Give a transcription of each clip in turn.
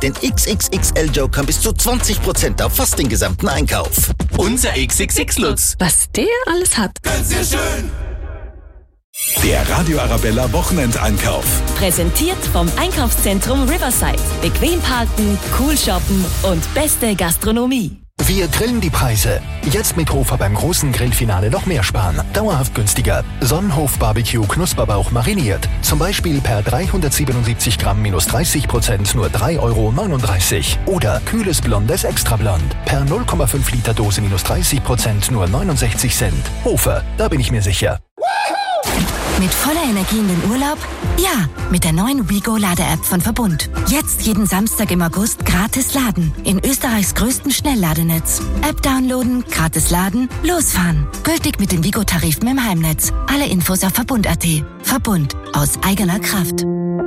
Den XXXL-Joker bis zu 20% auf fast den gesamten Einkauf. Unser XXX-Lutz. Was der alles hat. Ganz sehr schön. Der Radio Arabella Wochenendeinkauf. Präsentiert vom Einkaufszentrum Riverside. Bequem parken, cool shoppen und beste Gastronomie. Wir grillen die Preise. Jetzt mit Hofer beim großen Grillfinale noch mehr sparen. Dauerhaft günstiger. Sonnenhof Barbecue Knusperbauch mariniert. Zum Beispiel per 377 Gramm minus 30% nur 3,39 €. Oder kühles Blondes Extrablond. Per 0,5 Liter Dose minus 30% nur 69 Cent. Hofer, da bin ich mir sicher. Mit voller Energie in den Urlaub? Ja, mit der neuen WeGo-Lade-App von Verbund. Jetzt jeden Samstag im August gratis laden. In Österreichs größten Schnellladenetz. App downloaden, gratis laden, losfahren. Gültig mit den WeGo-Tarifen im Heimnetz. Alle Infos auf Verbund.at. Verbund. Aus eigener Kraft.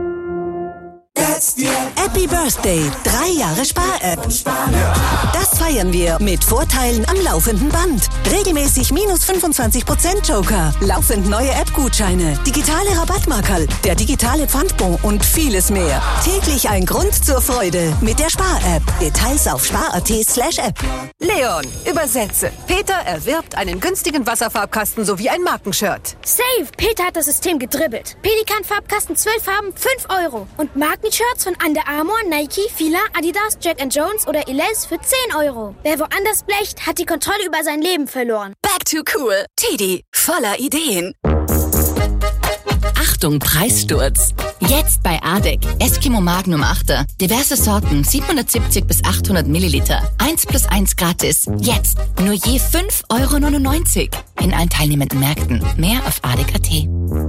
Happy Birthday, 3 Jahre Spar-App. Das feiern wir mit Vorteilen am laufenden Band. Regelmäßig minus 25% Joker, laufend neue App-Gutscheine, digitale Rabattmarkerl, der digitale Pfandbon und vieles mehr. Täglich ein Grund zur Freude mit der Spar-App. Details auf spar.at/app. Leon, übersetze. Peter erwirbt einen günstigen Wasserfarbkasten sowie ein Markenshirt. Safe! Peter hat das System gedribbelt. Pelikan-Farbkasten 12 Farben, 5 €. Und Markenshirts von Under Armour, Nike, Fila, Adidas, Jack & Jones oder Elize für 10 €. Wer woanders blecht, hat die Kontrolle über sein Leben verloren. Back to cool. Teddy, voller Ideen. Achtung, Preissturz. Jetzt bei ADEC. Eskimo Magnum 8er. Diverse Sorten, 770 bis 800 Milliliter. 1+1 gratis. Jetzt nur je 5,99 € in allen teilnehmenden Märkten. Mehr auf ADEC.at.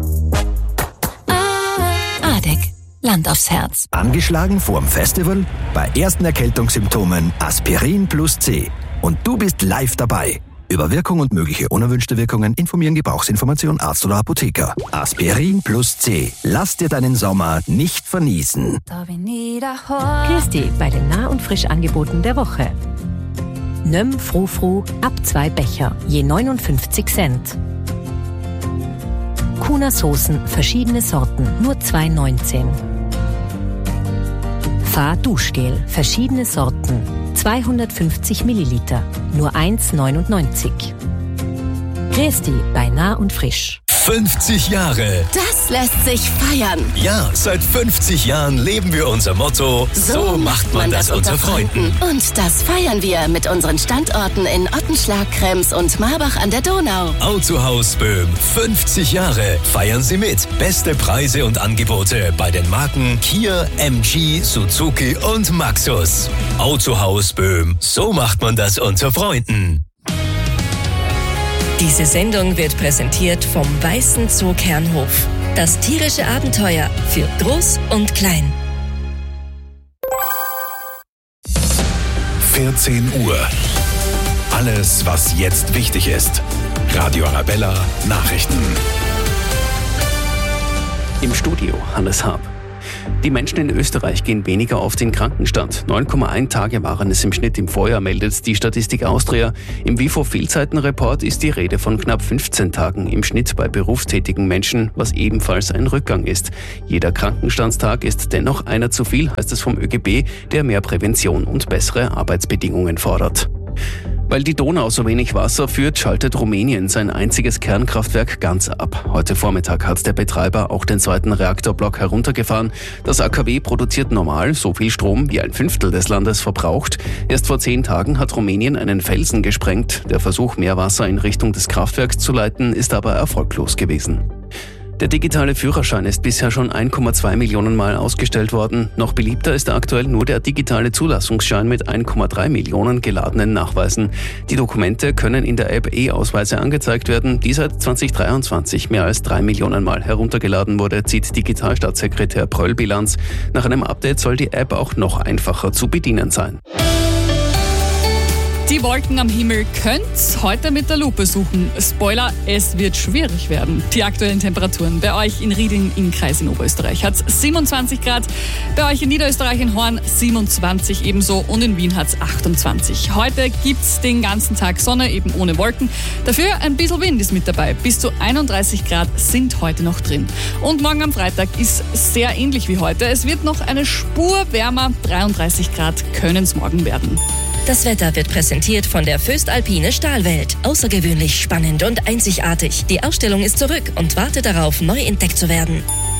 ADEC. Land aufs Herz. Angeschlagen vorm Festival? Bei ersten Erkältungssymptomen Aspirin plus C. Und du bist live dabei. Über Wirkung und mögliche unerwünschte Wirkungen informieren Gebrauchsinformation Arzt oder Apotheker. Aspirin plus C. Lass dir deinen Sommer nicht vernießen. Christi bei den Nah- und Frischangeboten der Woche. Nöm Frou ab 2 Becher, je 59 Cent. Kuna Soßen, verschiedene Sorten, nur 2,19. Fa Duschgel, verschiedene Sorten, 250 Milliliter, nur 1,99. Christi bei Nah und Frisch. 50 Jahre. Das lässt sich feiern. Ja, seit 50 Jahren leben wir unser Motto, so macht man das unter Freunden. Und das feiern wir mit unseren Standorten in Ottenschlag, Krems und Marbach an der Donau. Autohaus Böhm, 50 Jahre. Feiern Sie mit. Beste Preise und Angebote bei den Marken Kia, MG, Suzuki und Maxus. Autohaus Böhm, so macht man das unter Freunden. Diese Sendung wird präsentiert vom Weißen Zoo Kernhof. Das tierische Abenteuer für Groß und Klein. 14 Uhr. Alles, was jetzt wichtig ist. Radio Arabella Nachrichten. Im Studio Hannes Haab. Die Menschen in Österreich gehen weniger oft in Krankenstand. 9,1 Tage waren es im Schnitt im Vorjahr, meldet die Statistik Austria. Im WIFO-Fehlzeitenreport ist die Rede von knapp 15 Tagen im Schnitt bei berufstätigen Menschen, was ebenfalls ein Rückgang ist. Jeder Krankenstandstag ist dennoch einer zu viel, heißt es vom ÖGB, der mehr Prävention und bessere Arbeitsbedingungen fordert. Weil die Donau so wenig Wasser führt, schaltet Rumänien sein einziges Kernkraftwerk ganz ab. Heute Vormittag hat der Betreiber auch den zweiten Reaktorblock heruntergefahren. Das AKW produziert normal so viel Strom, wie 1/5 des Landes verbraucht. Erst vor 10 Tagen hat Rumänien einen Felsen gesprengt. Der Versuch, mehr Wasser in Richtung des Kraftwerks zu leiten, ist aber erfolglos gewesen. Der digitale Führerschein ist bisher schon 1,2 Millionen Mal ausgestellt worden. Noch beliebter ist aktuell nur der digitale Zulassungsschein mit 1,3 Millionen geladenen Nachweisen. Die Dokumente können in der App E-Ausweise angezeigt werden, die seit 2023 mehr als 3 Millionen Mal heruntergeladen wurde, zieht Digitalstaatssekretär Pröll Bilanz. Nach einem Update soll die App auch noch einfacher zu bedienen sein. Die Wolken am Himmel könnt's heute mit der Lupe suchen. Spoiler, es wird schwierig werden. Die aktuellen Temperaturen bei euch in Rieding im Kreis in Oberösterreich hat's 27 Grad, bei euch in Niederösterreich in Horn 27 ebenso und in Wien hat's 28. Heute gibt's den ganzen Tag Sonne, eben ohne Wolken. Dafür ein bisschen Wind ist mit dabei. Bis zu 31 Grad sind heute noch drin. Und morgen am Freitag ist sehr ähnlich wie heute. Es wird noch eine Spur wärmer, 33 Grad können's morgen werden. Das Wetter wird präsentiert von der Föstalpine Stahlwelt. Außergewöhnlich spannend und einzigartig. Die Ausstellung ist zurück und wartet darauf, neu entdeckt zu werden.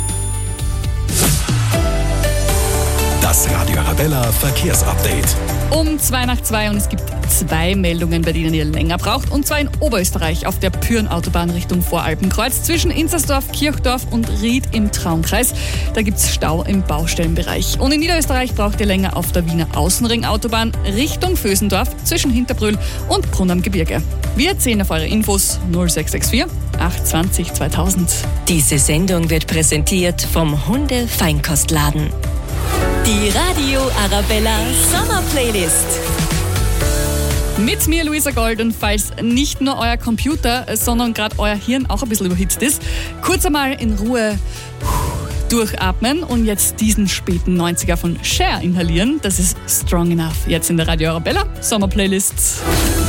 Das Radio Arabella Verkehrsupdate. Um 2:02 und es gibt 2 Meldungen, bei denen ihr länger braucht. Und zwar in Oberösterreich auf der Pyrenautobahn Richtung Voralpenkreuz zwischen Inzersdorf, Kirchdorf und Ried im Traunkreis. Da gibt's Stau im Baustellenbereich. Und in Niederösterreich braucht ihr länger auf der Wiener Außenringautobahn Richtung Vösendorf zwischen Hinterbrühl und Brunn am Gebirge. Wir erzählen auf eure Infos 0664 820 2000. Diese Sendung wird präsentiert vom Hunde-Feinkostladen. Die Radio Arabella Sommerplaylist. Mit mir, Luisa Gold, und falls nicht nur euer Computer, sondern gerade euer Hirn auch ein bisschen überhitzt ist, kurz einmal in Ruhe durchatmen und jetzt diesen späten 90er von Cher inhalieren. Das ist Strong Enough. Jetzt in der Radio Arabella Sommerplaylist.